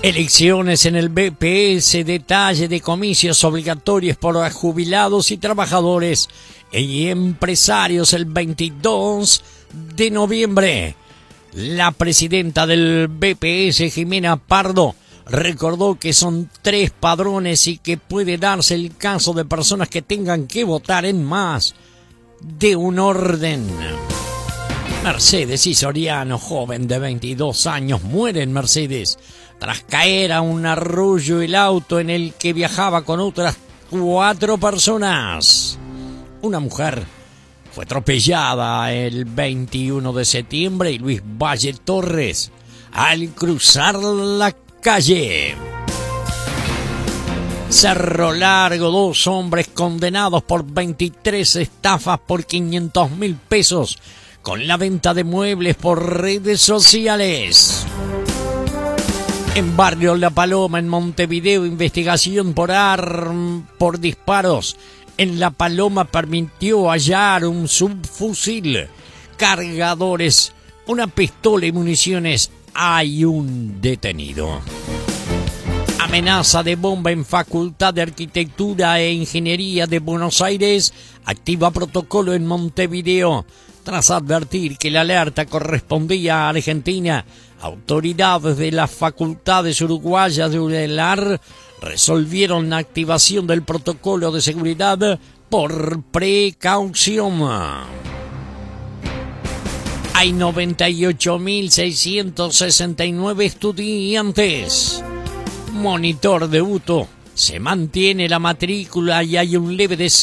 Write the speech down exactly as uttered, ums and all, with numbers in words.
Elecciones en el B P S, detalle de comicios obligatorios por jubilados y trabajadores y empresarios el veintidós de noviembre. La presidenta del B P S, Jimena Pardo, recordó que son tres padrones y que puede darse el caso de personas que tengan que votar en más de un orden. Mercedes y Soriano, joven de veintidós años, muere en Mercedes tras caer a un arroyo el auto en el que viajaba con otras cuatro personas. Una mujer fue atropellada el veintiuno de septiembre y Luis Valle Torres al cruzar la calle. Cerro Largo, dos hombres condenados por veintitrés estafas por quinientos mil pesos con la venta de muebles por redes sociales. En Barrio La Paloma, en Montevideo, investigación por arm, por disparos. En La Paloma permitió hallar un subfusil, cargadores, una pistola y municiones. Hay un detenido. Amenaza de bomba en Facultad de Arquitectura e Ingeniería de Buenos Aires. Activa protocolo en Montevideo. Tras advertir que la alerta correspondía a Argentina, autoridades de las facultades uruguayas de UNELAR resolvieron la activación del protocolo de seguridad por precaución. Hay noventa y ocho mil seiscientos sesenta y nueve estudiantes. Monitor de U T O. Se mantiene la matrícula y hay un leve descenso